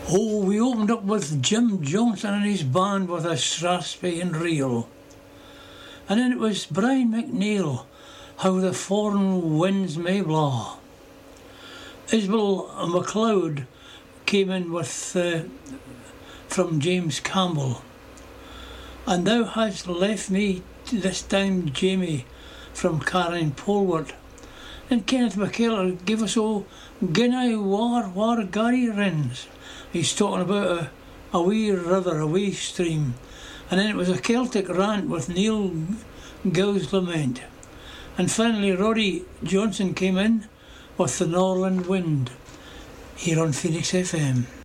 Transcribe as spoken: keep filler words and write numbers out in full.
Oh, we opened up with Jim Johnson and his band with a Strathspey reel. And then it was Brian McNeill, How the Foreign Winds May Blaw. Isabel MacLeod came in with uh, from James Campbell. And Thou Hast Left Me This Time, Jamie, from Karen Polwart. And Kenneth McKellar gave us all Ginna War War Gary Rins. He's talking about a, a wee river, a wee stream. And then it was a Celtic rant with Neil Gow's Lament. And finally Roddy Johnson came in with The Northern Wind here on Phoenix F M.